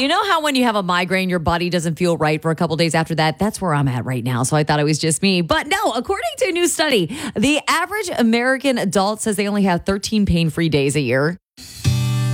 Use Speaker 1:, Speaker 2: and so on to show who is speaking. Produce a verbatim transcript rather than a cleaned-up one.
Speaker 1: You know how when you have a migraine, your body doesn't feel right for a couple days after that? That's where I'm at right now. So I thought it was just me. But no, according to a new study, the average American adult says they only have thirteen pain-free days a year.